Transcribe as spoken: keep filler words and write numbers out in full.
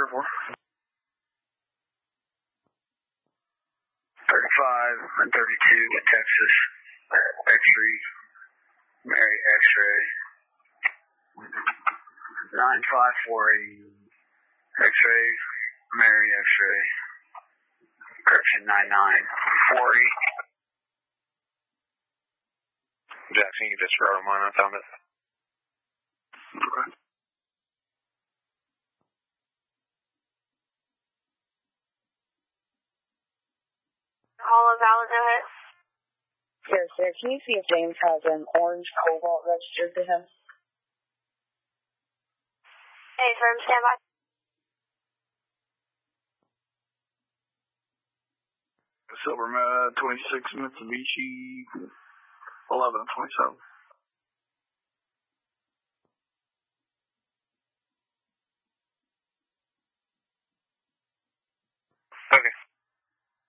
four. thirty-five and thirty-two in Texas. X-ray. Mary X-ray. nine five four eight. X-ray. Mary X-ray. Correction nine nine four eight. Jackson, you just wrote mine. I found it. Okay. All of valid, go ahead. Yes, sir. Can you see if James has an orange Cobalt registered to him? Hey, firm, stand by. Silver uh, twenty-six Mitsubishi eleven twenty-seven.